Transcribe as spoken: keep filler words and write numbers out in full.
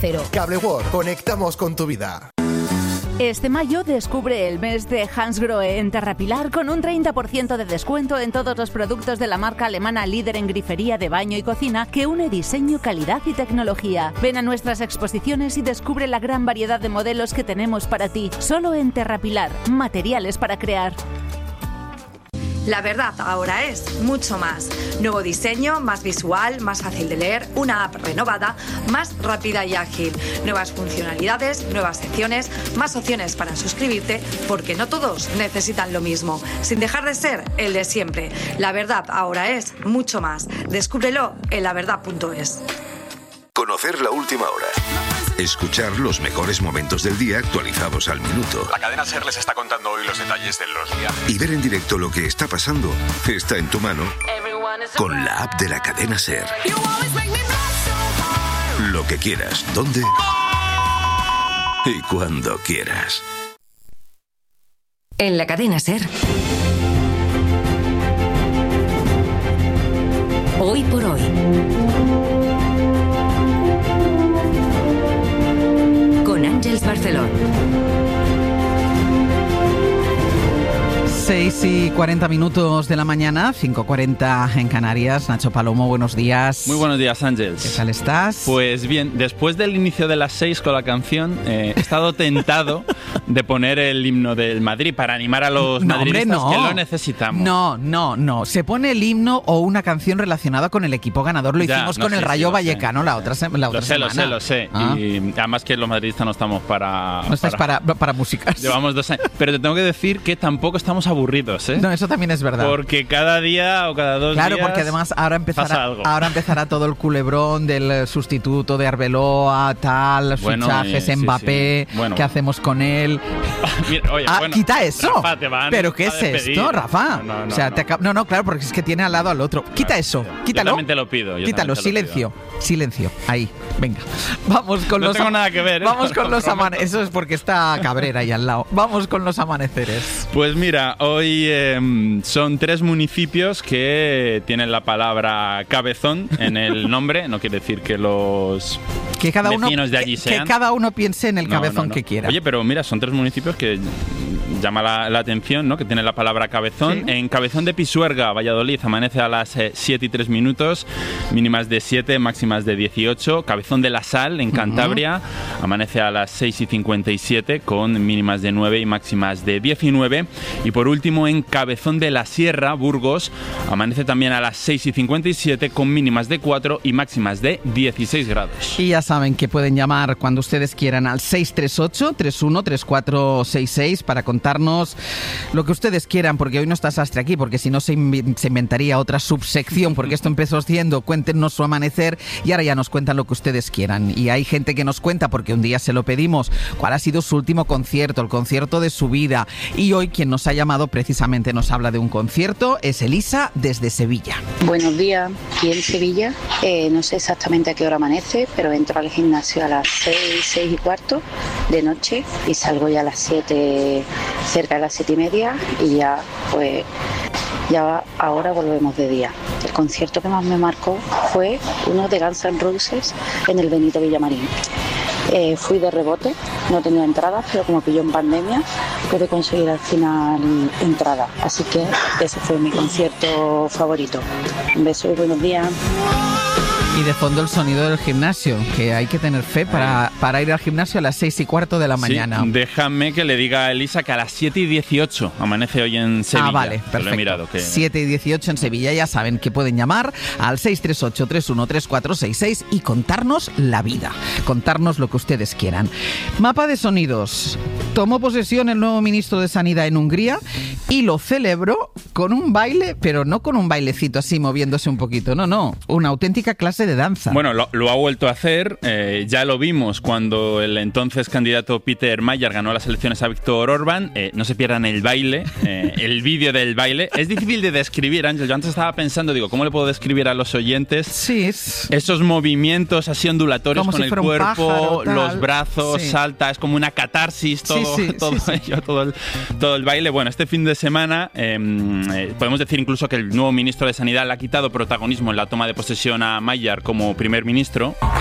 Cero. Cable World, conectamos con tu vida. Este mayo descubre el mes de Hansgrohe en Terrapilar con un treinta por ciento de descuento en todos los productos de la marca alemana líder en grifería de baño y cocina que une diseño, calidad y tecnología. Ven a nuestras exposiciones y descubre la gran variedad de modelos que tenemos para ti. Solo en Terrapilar, materiales para crear. La verdad ahora es mucho más. Nuevo diseño, más visual, más fácil de leer, una app renovada, más rápida y ágil. Nuevas funcionalidades, nuevas secciones, más opciones para suscribirte, porque no todos necesitan lo mismo, sin dejar de ser el de siempre. La verdad ahora es mucho más. Descúbrelo en la verdad punto es. Conocer la última hora. Escuchar los mejores momentos del día actualizados al minuto. La cadena SER les está contando hoy los detalles de los viajes. Y ver en directo lo que está pasando está en tu mano con la app de la cadena SER. Lo que quieras, dónde y cuando quieras. En la cadena SER. Hoy por hoy. Con Ángeles Barceló. seis y cuarenta minutos de la mañana, cinco cuarenta en Canarias. Nacho Palomo, buenos días. Muy buenos días, Ángeles. ¿Qué tal estás? Pues bien, después del inicio de las seis con la canción, eh, he estado tentado de poner el himno del Madrid para animar a los no, madridistas hombre, no. que lo necesitamos. No, no, no. Se pone el himno o una canción relacionada con el equipo ganador. Lo Ya, hicimos no con sé, el Rayo sí, Vallecano sé, la otra, se- la otra lo sé, semana. Lo sé, lo sé, Ah. Y además que los madridistas no estamos para... No estáis para, para músicas. Llevamos dos años. Pero te tengo que decir que tampoco estamos aburridos, ¿eh? No, eso también es verdad. Porque cada día o cada dos Claro, días porque además ahora pasa empezará, algo. ahora empezará todo el culebrón del sustituto de Arbeloa, tal, los Bueno, fichajes, eh, sí, Mbappé, sí. Bueno. ¿qué hacemos con él? Mira, oye, Ah, bueno, quita eso. Rafa, te van ¿Pero qué a es despedir. esto, Rafa? No, no, no, o sea, no. te acab- no, no, claro, porque es que tiene al lado al otro. Quita eso, quítalo. Yo también te lo pido. yo Quítalo, también te lo silencio, silencio. Ahí, venga. Vamos con No los tengo ama- nada que ver, ¿eh? Vamos con Lo los prometo. amaneceres. Eso es porque está Cabrera ahí al lado. Vamos con los amaneceres. Pues mira, hoy eh, son tres municipios que tienen la palabra cabezón en el nombre. No quiere decir que los Que cada uno vecinos de que, allí que sean. cada uno piense en el No, cabezón no, no. que quiera. Oye, pero mira, son tres municipios que llama la, la atención, ¿no? Que tienen la palabra cabezón. Sí. En Cabezón de Pisuerga, Valladolid, amanece a las eh, siete y tres minutos, mínimas de siete, máximas de dieciocho. Cabezón de la Sal, en Cantabria, uh-huh. amanece a las seis y cincuenta y siete, con mínimas de nueve y máximas de diecinueve. Y por último, en Cabezón de la Sierra, Burgos, amanece también a las seis y cincuenta y siete, con mínimas de cuatro y máximas de dieciséis grados. Y ya saben que pueden llamar cuando ustedes quieran al seis tres ocho, tres uno tres cuatro seis seis para contarnos lo que ustedes quieran, porque hoy no está Sastre aquí, porque si no se, inv- se inventaría otra subsección, porque esto empezó siendo cuéntenos su amanecer y ahora ya nos cuentan lo que ustedes quieran. Y hay gente que nos cuenta, porque un día se lo pedimos, cuál ha sido su último concierto, el concierto de su vida. Y hoy quien nos ha llamado precisamente nos habla de un concierto, es Elisa desde Sevilla. Buenos días, aquí en Sevilla. Eh, no sé exactamente a qué hora amanece, pero entro al gimnasio a las seis, seis y cuarto de noche y salgo ya a las siete, cerca de las siete y media, y ya pues ya ahora volvemos de día. El concierto que más me marcó fue uno de Guns N' Roses en el Benito Villamarín. Eh, fui de rebote, no tenía entradas, pero como pilló en pandemia, pude conseguir al final entrada. Así que ese fue mi concierto favorito. Un beso y buenos días. Y de fondo el sonido del gimnasio, que hay que tener fe para, para ir al gimnasio a las seis y cuarto de la mañana. Sí, déjame que le diga a Elisa que a las siete y dieciocho amanece hoy en Sevilla. Ah, vale, Que perfecto. Lo he mirado, que... siete y dieciocho en Sevilla, ya saben que pueden llamar al seis tres ocho, tres uno tres cuatro seis seis y contarnos la vida, contarnos lo que ustedes quieran. Mapa de sonidos. Tomó posesión el nuevo ministro de Sanidad en Hungría y lo celebró con un baile, pero no con un bailecito así moviéndose un poquito, no, no, una auténtica clase de danza. Bueno, lo, lo ha vuelto a hacer, eh, ya lo vimos cuando el entonces candidato Peter Mayer ganó las elecciones a Víctor Orbán. Eh, no se pierdan el baile, eh, el vídeo del baile. Es difícil de describir, Ángel. Yo antes estaba pensando, digo, ¿cómo le puedo describir a los oyentes? Sí, es... Esos movimientos así ondulatorios Como con si el fuera un cuerpo, pájaro, tal. los brazos, Sí. salta, es como una catarsis todo, Sí, sí, todo sí, sí. ello, todo el, todo el baile. Bueno, este fin de semana eh, eh, podemos decir incluso que el nuevo ministro de Sanidad le ha quitado protagonismo en la toma de posesión a Mayer como primer ministro.